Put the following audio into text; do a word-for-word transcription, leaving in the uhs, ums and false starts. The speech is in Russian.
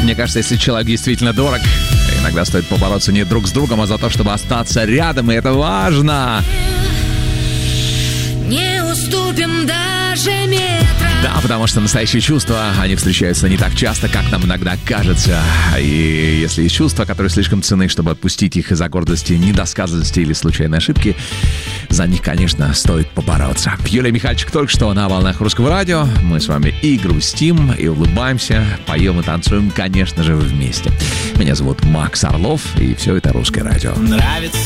Мне кажется, если человек действительно дорог, иногда стоит побороться не друг с другом, а за то, чтобы остаться рядом, и это важно. Не уступим даже метра. Да, потому что настоящие чувства, они встречаются не так часто, как нам иногда кажется. И если есть чувства, которые слишком ценны, чтобы отпустить их из-за гордости, недосказанности или случайной ошибки, за них, конечно, стоит побороться. Юлия Михальчик только что на волнах Русского радио. Мы с вами и грустим, и улыбаемся, поем и танцуем, конечно же, вместе. Меня зовут Макс Орлов, и все это Русское радио. Нравится